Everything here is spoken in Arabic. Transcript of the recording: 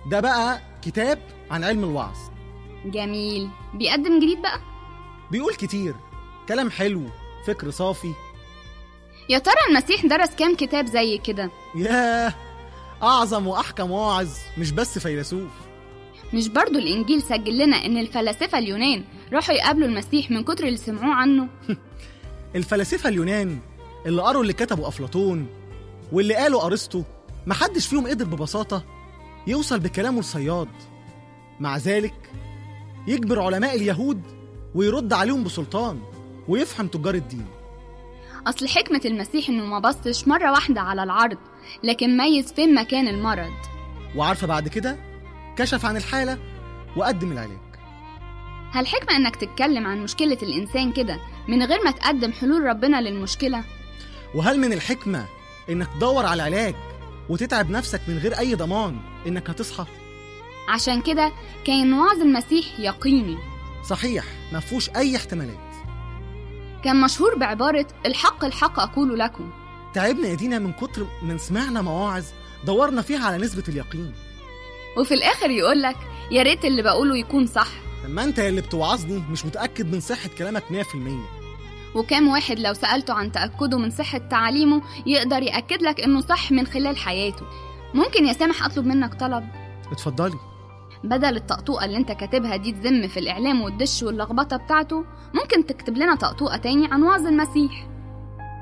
ده بقى كتاب عن علم الوعظ. جميل، بيقدم جديد بقى؟ بيقول كتير، كلام حلو، فكر صافي. يا ترى المسيح درس كام كتاب زي كده؟ ياه، أعظم وأحكم واعظ، مش بس فيلسوف. مش برضو الإنجيل سجل لنا إن الفلاسفة اليونان راحوا يقابلوا المسيح من كتر اللي سمعوه عنه؟ الفلاسفة اليونان اللي قروا اللي كتبوا أفلاطون واللي قالوا أرسطو، محدش فيهم قدر ببساطة يوصل بكلامه لصياد. مع ذلك يجبر علماء اليهود ويرد عليهم بسلطان ويفهم تجار الدين. أصل حكمة المسيح إنه ما بصش مرة واحدة على العرض، لكن ميز فين مكان المرض. وعارفة بعد كده كشف عن الحالة وقدم العلاج. هل حكمة إنك تتكلم عن مشكلة الإنسان كده من غير ما تقدم حلول ربنا للمشكلة؟ وهل من الحكمة إنك تدور على العلاج وتتعب نفسك من غير أي ضمان إنك هتصحى؟ عشان كده كان وعظ المسيح يقيني صحيح، مفهوش أي احتمالات. كان مشهور بعبارة الحق الحق أقول لكم. تعبنا ايدينا من كتر من سمعنا مواعظ دورنا فيها على نسبة اليقين، وفي الآخر يقولك يا ريت اللي بقوله يكون صح. لما انت اللي بتوعظني مش متأكد من صحة كلامك 100%. وكام واحد لو سألته عن تأكده من صحة تعاليمه يقدر يأكد لك إنه صح من خلال حياته. ممكن يا سامح أطلب منك طلب؟ اتفضلي. بدل الطقطوقة اللي انت كاتبها دي تذم في الإعلام والدش واللخبطة بتاعته، ممكن تكتب لنا طقطوقة تاني عن وعظ المسيح.